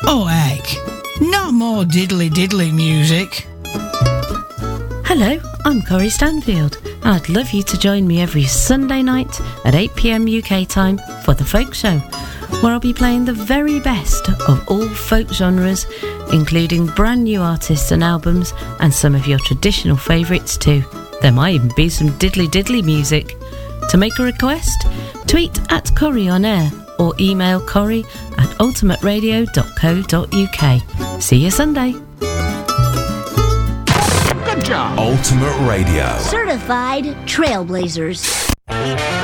Oh, heck. Not more diddly-diddly music. Hello, I'm Corrie Stanfield, and I'd love you to join me every Sunday night at 8 p.m. UK time for The Folk Show, where I'll be playing the very best of all folk genres, including brand new artists and albums, and some of your traditional favourites too. There might even be some diddly-diddly music. To make a request, tweet at Corrie on Air or email corrie@ultimateradio.co.uk. See you Sunday. Good job. Ultimate Radio. Certified Trailblazers.